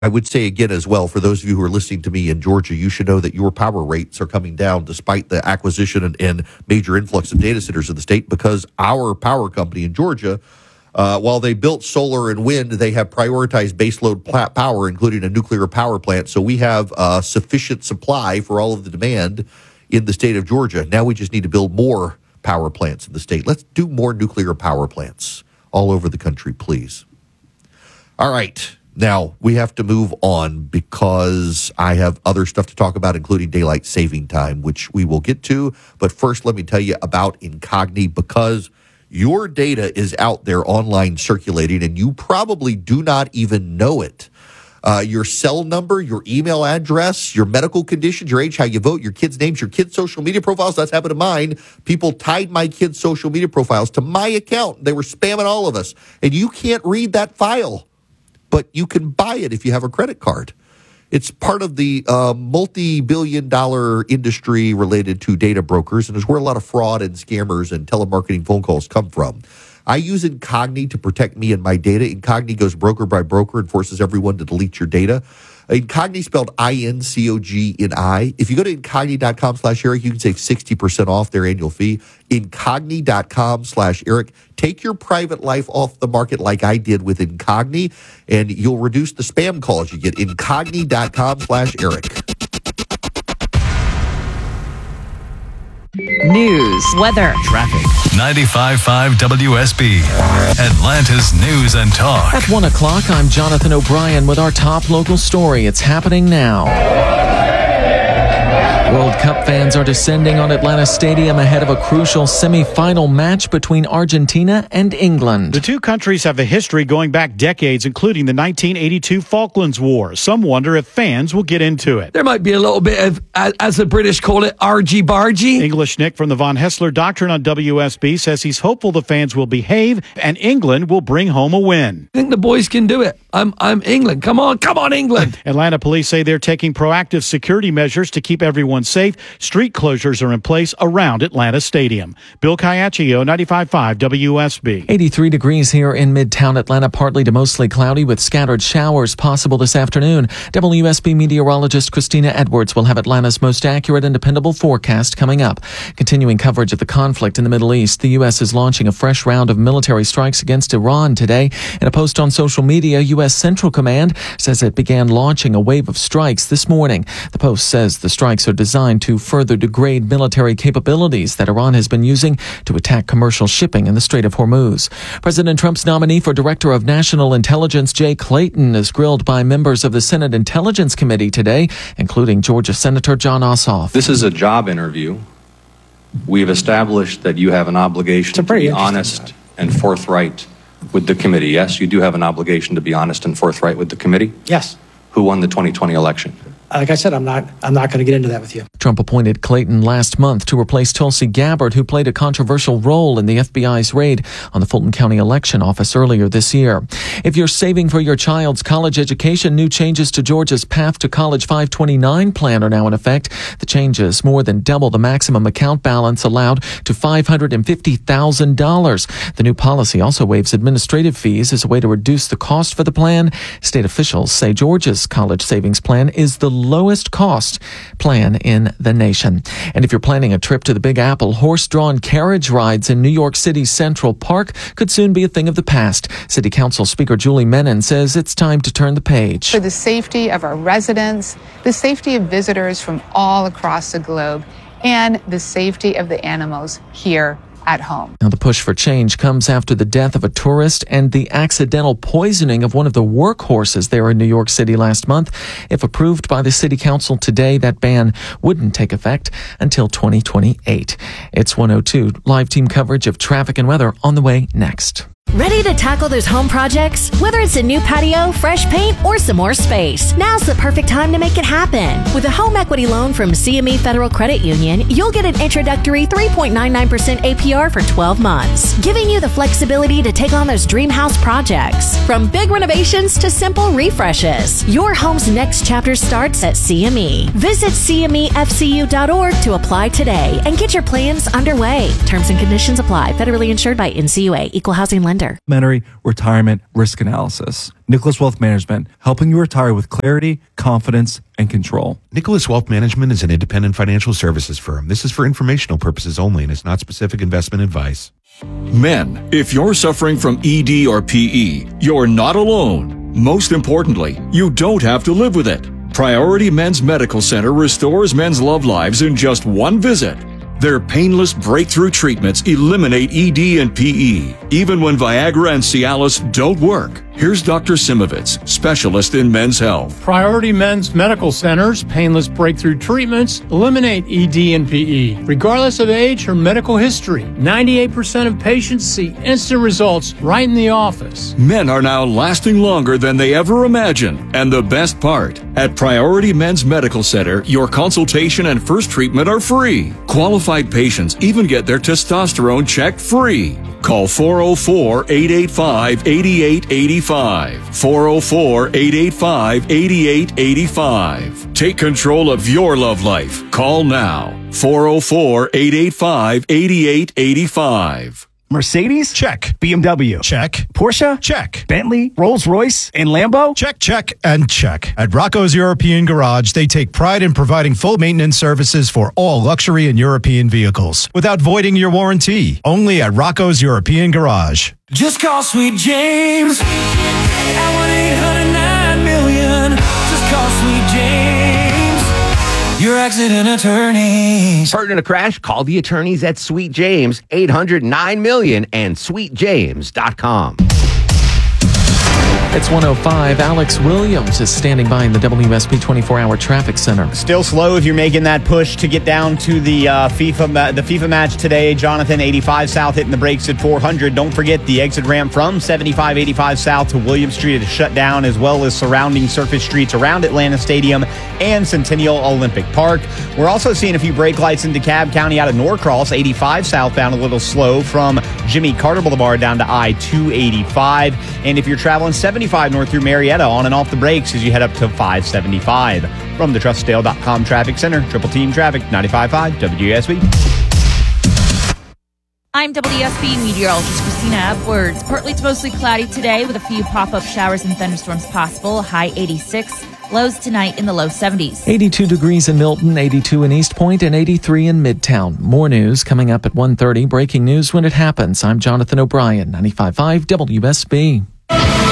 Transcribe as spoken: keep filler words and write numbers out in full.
I would say again as well, for those of you who are listening to me in Georgia, you should know that your power rates are coming down despite the acquisition and, and major influx of data centers in the state, because our power company in Georgia, uh, while they built solar and wind, they have prioritized baseload pl- power, including a nuclear power plant. So we have uh, sufficient supply for all of the demand in the state of Georgia. Now we just need to build more power plants in the state. Let's do more nuclear power plants all over the country, please. All right. Now, we have to move on because I have other stuff to talk about, including daylight saving time, which we will get to. But first, let me tell you about Incogni, because your data is out there online circulating, and you probably do not even know it. Uh, your cell number, your email address, your medical conditions, your age, how you vote, your kids' names, your kids' social media profiles. That's happened to mine. People tied my kids' social media profiles to my account. They were spamming all of us. And you can't read that file, but you can buy it if you have a credit card. It's part of the uh, multi-billion dollar industry related to data brokers, and is where a lot of fraud and scammers and telemarketing phone calls come from. I use Incogni to protect me and my data. Incogni goes broker by broker and forces everyone to delete your data. Incogni spelled I N C O G N I. If you go to Incogni.com slash Eric, you can save sixty percent off their annual fee. Incogni.com slash Eric. Take your private life off the market like I did with Incogni, and you'll reduce the spam calls you get. Incogni.com slash Eric. News, weather, traffic. ninety-five point five W S B, Atlanta's News and Talk. At one o'clock, I'm Jonathan O'Brien with our top local story. It's happening now. World Cup fans are descending on Atlanta Stadium ahead of a crucial semi-final match between Argentina and England. The two countries have a history going back decades, including the nineteen eighty-two Falklands War. Some wonder if fans will get into it. There might be a little bit of, as the British call it, argy-bargy. English Nick from the Von Hessler Doctrine on W S B says he's hopeful the fans will behave and England will bring home a win. I think the boys can do it. I'm, I'm England. Come on, come on, England. Atlanta police say they're taking proactive security measures to keep everyone safe. Street closures are in place around Atlanta Stadium. Bill Caiaccio, ninety-five point five W S B. eighty-three degrees here in Midtown Atlanta, partly to mostly cloudy with scattered showers possible this afternoon. W S B meteorologist Christina Edwards will have Atlanta's most accurate and dependable forecast coming up. Continuing coverage of the conflict in the Middle East, the U S is launching a fresh round of military strikes against Iran today. In a post on social media, U S Central Command says it began launching a wave of strikes this morning. The post says the strikes are designed to further degrade military capabilities that Iran has been using to attack commercial shipping in the Strait of Hormuz. President Trump's nominee for Director of National Intelligence, Jay Clayton, is grilled by members of the Senate Intelligence Committee today, including Georgia Senator Jon Ossoff. This is a job interview. We've established that you have an obligation to be honest and forthright with the committee. Yes, you do have an obligation to be honest and forthright with the committee? Yes. Who won the twenty twenty election? Like I said, I'm not I'm not going to get into that with you. Trump appointed Clayton last month to replace Tulsi Gabbard, who played a controversial role in the F B I's raid on the Fulton County Election Office earlier this year. If you're saving for your child's college education, new changes to Georgia's Path to College five twenty-nine plan are now in effect. The changes more than double the maximum account balance allowed to five hundred fifty thousand dollars. The new policy also waives administrative fees as a way to reduce the cost for the plan. State officials say Georgia's college savings plan is the lowest cost plan in the nation. And if you're planning a trip to the Big Apple, horse-drawn carriage rides in New York City's Central Park could soon be a thing of the past. City Council Speaker Julie Menin says it's time to turn the page. For the safety of our residents, the safety of visitors from all across the globe, and the safety of the animals here at home. Now, the push for change comes after the death of a tourist and the accidental poisoning of one of the workhorses there in New York City last month. If approved by the City Council today, that ban wouldn't take effect until twenty twenty-eight. It's one oh two. Live team coverage of traffic and weather on the way next. Ready to tackle those home projects? Whether it's a new patio, fresh paint, or some more space, now's the perfect time to make it happen. With a home equity loan from C M E Federal Credit Union, you'll get an introductory three point nine nine percent A P R for twelve months, giving you the flexibility to take on those dream house projects. From big renovations to simple refreshes, your home's next chapter starts at C M E. Visit C M E F C U dot org to apply today and get your plans underway. Terms and conditions apply. Federally insured by N C U A. Equal Housing Lender. lender. Complimentary retirement risk analysis. Nicholas Wealth Management, helping you retire with clarity, confidence, and control. Nicholas Wealth Management is an independent financial services firm. This is for informational purposes only and is not specific investment advice. Men, if you're suffering from E D or P E, you're not alone. Most importantly, you don't have to live with it. Priority Men's Medical Center restores men's love lives in just one visit. Their painless breakthrough treatments eliminate E D and P E, even when Viagra and Cialis don't work. Here's Doctor Simovitz, specialist in men's health. Priority Men's Medical Center's painless breakthrough treatments eliminate E D and P E, regardless of age or medical history. ninety-eight percent of patients see instant results right in the office. Men are now lasting longer than they ever imagined. And the best part, at Priority Men's Medical Center, your consultation and first treatment are free. Qualified patients even get their testosterone checked free. Call four oh four, eight eight five, eight eight eight five. four oh four, eight eight five, eight eight eight five. Take control of your love life. Call now. four oh four, eight eight five, eight eight eight five. Mercedes? Check. B M W? Check. Porsche? Check. Bentley? Rolls-Royce? And Lambo? Check, check, and check. At Rocco's European Garage, they take pride in providing full maintenance services for all luxury and European vehicles without voiding your warranty. Only at Rocco's European Garage. Just call Sweet James at one eight hundred nine million. Just call Sweet James, your accident attorneys. Hurt in a crash? Call the attorneys at Sweet James, eight hundred nine million and sweet james dot com. It's one oh five. Alex Williams is standing by in the W S B twenty-four hour traffic center. Still slow if you're making that push to get down to the uh, FIFA ma- the FIFA match today. Jonathan, eighty-five South hitting the brakes at four hundred. Don't forget the exit ramp from seventy-five eighty-five South to Williams Street is shut down, as well as surrounding surface streets around Atlanta Stadium and Centennial Olympic Park. We're also seeing a few brake lights in DeKalb County out of Norcross. eighty-five southbound a little slow from Jimmy Carter Boulevard down to I two eighty-five. And if you're traveling seventy-five north through Marietta, on and off the brakes as you head up to five seventy-five. From the trust dale dot com Traffic Center, Triple Team Traffic, ninety-five point five W S B. I'm W S B meteorologist Christina Edwards. Partly to mostly cloudy today with a few pop-up showers and thunderstorms possible. High eighty-six. Lows tonight in the low seventies. eighty-two degrees in Milton, eighty-two in East Point, and eighty-three in Midtown. More news coming up at one thirty. Breaking news when it happens. I'm Jonathan O'Brien, ninety-five point five W S B.